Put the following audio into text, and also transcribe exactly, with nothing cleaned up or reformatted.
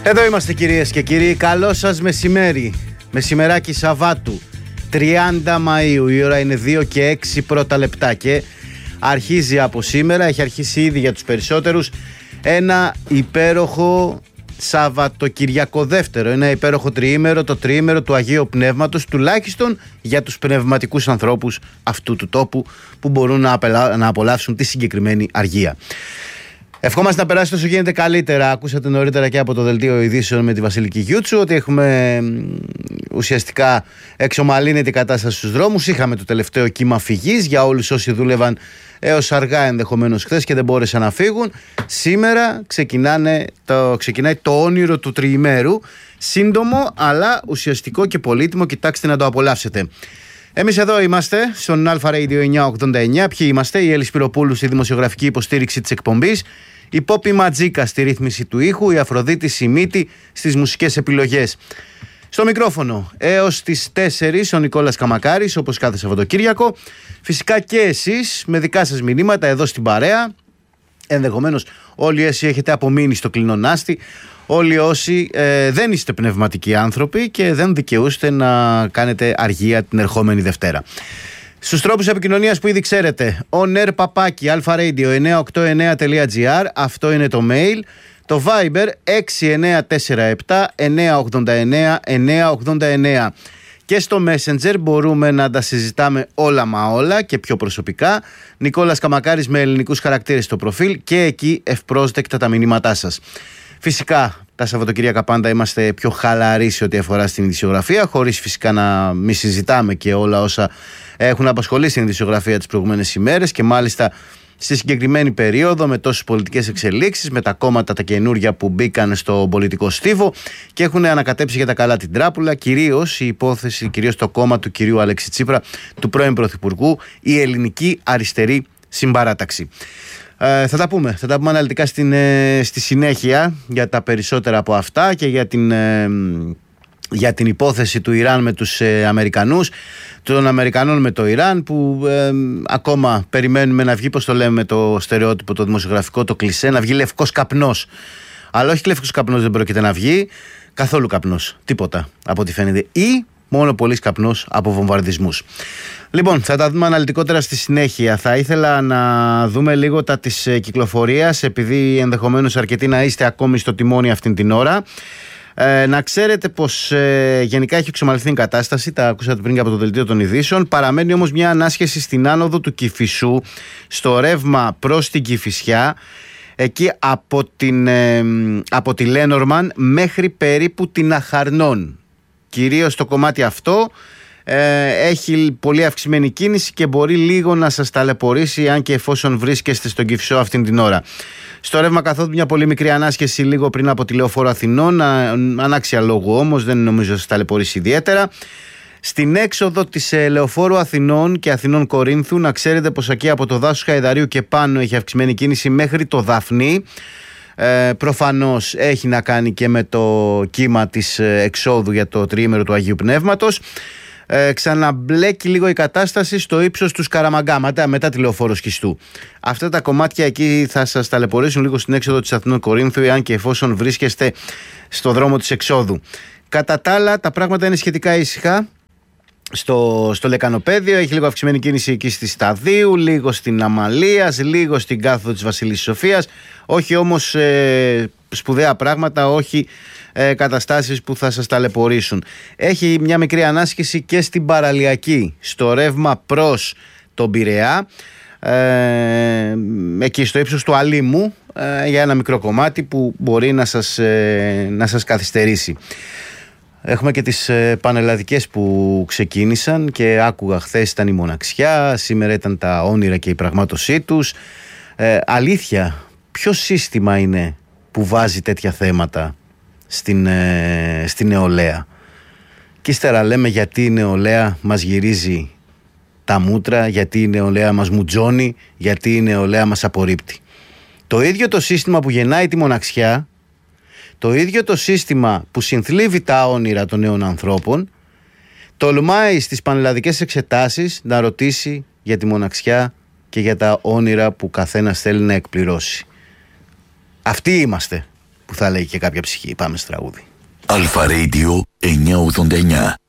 Εδώ είμαστε κυρίες και κύριοι, καλό σας μεσημέρι, μεσημεράκι Σαββάτου, τριάντα Μαΐου, η ώρα είναι δύο και έξι πρώτα λεπτά και αρχίζει από σήμερα, έχει αρχίσει ήδη για τους περισσότερους ένα υπέροχο Σαββατοκυριακό δεύτερο, ένα υπέροχο τριήμερο, το τριήμερο του Αγίου Πνεύματος, τουλάχιστον για τους πνευματικούς ανθρώπους αυτού του τόπου που μπορούν να, απελα... να απολαύσουν τη συγκεκριμένη αργία. Ευχόμαστε να περάσει όσο γίνεται καλύτερα. Ακούσατε νωρίτερα και από το δελτίο ειδήσεων με τη Βασιλική Γιούτσου ότι έχουμε ουσιαστικά εξομαλύνει την κατάσταση στους δρόμους. Είχαμε το τελευταίο κύμα φυγής για όλους όσοι δούλευαν έως αργά ενδεχομένως χθες και δεν μπόρεσαν να φύγουν. Σήμερα ξεκινάνε το, ξεκινάει το όνειρο του τριημέρου. Σύντομο αλλά ουσιαστικό και πολύτιμο. Κοιτάξτε να το απολαύσετε. Εμείς εδώ είμαστε στον Αλφα Radio εννιακόσια ογδόντα εννιά. Ποιοι είμαστε? Η Έλλη Σπυροπούλου στη δημοσιογραφική υποστήριξη της εκπομπής, η Πόπη Ματζίκα στη ρύθμιση του ήχου, η Αφροδίτη Σιμίτη στις μουσικές επιλογές. Στο μικρόφωνο έως τις τέσσερις ο Νικόλας Καμακάρης, όπως κάθε Σαββατοκύριακο. Φυσικά και εσείς με δικά σας μηνύματα εδώ στην παρέα. Ενδεχομένως όλοι όσοι έχετε απομείνει στο κλινονάστη, όλοι όσοι ε, δεν είστε πνευματικοί άνθρωποι και δεν δικαιούστε να κάνετε αργία την ερχόμενη Δευτέρα. Στους τρόπους επικοινωνίας που ήδη ξέρετε, on air παπάκι alfaradio εννιακόσια ογδόντα εννιά τελεία τζι άρ, αυτό είναι το mail. Το Viber έξι εννιά τέσσερα επτά εννιακόσια ογδόντα εννιά εννιακόσια ογδόντα εννιά. Και στο Messenger μπορούμε να τα συζητάμε όλα μα όλα και πιο προσωπικά. Νικόλας Καμακάρης με ελληνικούς χαρακτήρες στο προφίλ και εκεί ευπρόσδεκτα τα μηνύματά σας. Φυσικά τα Σαββατοκυριακά πάντα είμαστε πιο χαλαροί σε ό,τι αφορά στην ειδησιογραφία, χωρίς φυσικά να μη συζητάμε και όλα όσα έχουν απασχολήσει την ειδησιογραφία τις προηγούμενες ημέρες και μάλιστα στη συγκεκριμένη περίοδο με τόσες πολιτικές εξελίξεις, με τα κόμματα τα καινούργια που μπήκαν στο πολιτικό στίβο και έχουν ανακατέψει για τα καλά την τράπουλα, κυρίως η υπόθεση, κυρίως το κόμμα του κυρίου Αλέξη Τσίπρα, του πρώην Πρωθυπουργού, η Ελληνική Αριστερή Συμπαράταξη. Ε, θα τα πούμε, θα τα πούμε αναλυτικά στην, ε, στη συνέχεια για τα περισσότερα από αυτά και για την, ε, για την υπόθεση του Ιράν με τους ε, Αμερικανούς, των Αμερικανών με το Ιράν που ε, ακόμα περιμένουμε να βγει, πώς το λέμε το στερεότυπο, το δημοσιογραφικό, το κλισέ, να βγει λευκός καπνός. Αλλά όχι λευκός καπνός δεν πρόκειται να βγει, καθόλου καπνός, τίποτα από ό,τι φαίνεται, ή μόνο πολύς καπνός από βομβαρδισμούς. Λοιπόν, θα τα δούμε αναλυτικότερα στη συνέχεια. Θα ήθελα να δούμε λίγο τα της κυκλοφορίας, επειδή ενδεχομένως αρκετοί να είστε ακόμη στο τιμόνι αυτήν την ώρα. Ε, να ξέρετε πως ε, γενικά έχει εξομαλυνθεί η κατάσταση, τα ακούσατε πριν και από το δελτίο των ειδήσεων. Παραμένει όμως μια ανάσχεση στην άνοδο του Κηφισού, στο ρεύμα προς την Κηφισιά, εκεί από, την, ε, από τη Λένормαν μέχρι περίπου την Αχαρνών. Κυρίως το κομμάτι αυτό ε, έχει πολύ αυξημένη κίνηση και μπορεί λίγο να σας ταλαιπωρήσει αν και εφόσον βρίσκεστε στον Κηφισό αυτήν την ώρα. Στο ρεύμα καθόδου μια πολύ μικρή ανάσχεση λίγο πριν από τη Λεωφόρο Αθηνών, ανάξια λόγου όμως, δεν νομίζω να σας ταλαιπωρήσει ιδιαίτερα. Στην έξοδο της Λεωφόρου Αθηνών και Αθηνών Κορίνθου, να ξέρετε πως εκεί από το δάσος Χαϊδαρίου και πάνω έχει αυξημένη κίνηση μέχρι το Δαφνί. Ε, προφανώς έχει να κάνει και με το κύμα της εξόδου για το τριήμερο του Αγίου Πνεύματος. Ε, ξαναμπλέκει λίγο η κατάσταση στο ύψος του Σκαραμαγκά μετά τη Λεωφόρο Σχιστού. Αυτά τα κομμάτια εκεί θα σας ταλαιπωρήσουν λίγο στην έξοδο της Αθηνών Κορίνθου, εάν και εφόσον βρίσκεστε στο δρόμο της εξόδου. Κατά τα άλλα, τα πράγματα είναι σχετικά ήσυχα. Στο, στο Λεκανοπέδιο έχει λίγο αυξημένη κίνηση εκεί στη Σταδίου, λίγο στην Αμαλίας, λίγο στην κάθοδο της Βασιλής Σοφίας. Όχι όμως ε, σπουδαία πράγματα, όχι ε, καταστάσεις που θα σας ταλαιπωρήσουν. Έχει μια μικρή ανάσχεση και στην Παραλιακή, στο ρεύμα προς τον Πειραιά, ε, εκεί στο ύψος του Αλήμου, ε, για ένα μικρό κομμάτι που μπορεί να σας, ε, να σας καθυστερήσει. Έχουμε και τις ε, πανελλαδικές που ξεκίνησαν και άκουγα χθες ήταν η μοναξιά, σήμερα ήταν τα όνειρα και η πραγμάτωσή τους. Ε, αλήθεια, ποιο σύστημα είναι που βάζει τέτοια θέματα στην, ε, στην νεολαία? Και ύστερα λέμε γιατί η νεολαία μας γυρίζει τα μούτρα, γιατί η νεολαία μας μουτζώνει, γιατί η νεολαία μας απορρίπτει. Το ίδιο το σύστημα που γεννάει τη μοναξιά, το ίδιο το σύστημα που συνθλίβει τα όνειρα των νέων ανθρώπων, τολμάει στις πανελλαδικές εξετάσεις να ρωτήσει για τη μοναξιά και για τα όνειρα που καθένας θέλει να εκπληρώσει. Αυτοί είμαστε που που θα λέει και κάποια ψυχή. Πάμε στο τραγούδι. Αλφα Radio εννιακόσια ογδόντα εννιά.